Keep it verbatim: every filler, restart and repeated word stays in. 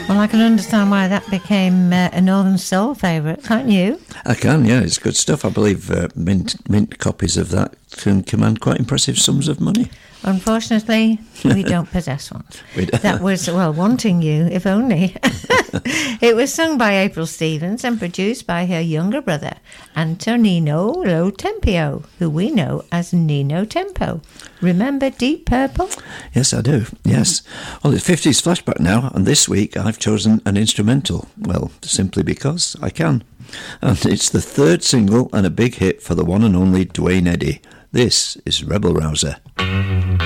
Well, I can understand why that became uh, a Northern Soul favourite, can't you? I can, yeah, it's good stuff. I believe uh, mint mint copies of that can command quite impressive sums of money. Unfortunately, we don't possess one. We don't. That was, well, wanting you, if only. It was sung by April Stevens and produced by her younger brother, Antonino Lo Tempio, who we know as Nino Tempo. Remember Deep Purple? Yes, I do, yes. Well, it's fifties flashback now, and this week I've chosen an instrumental. Well, simply because I can. And it's the third single and a big hit for the one and only Duane Eddy. This is Rebel Rouser.